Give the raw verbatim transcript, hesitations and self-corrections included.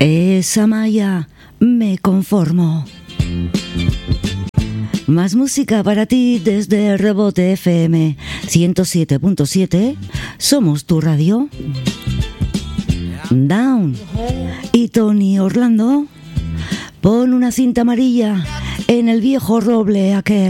Esa Maya, me conformo. Más música para ti desde Rebote F M ciento siete punto siete. Somos tu radio. Down y Tony Orlando. Pon una cinta amarilla en el viejo roble aquel.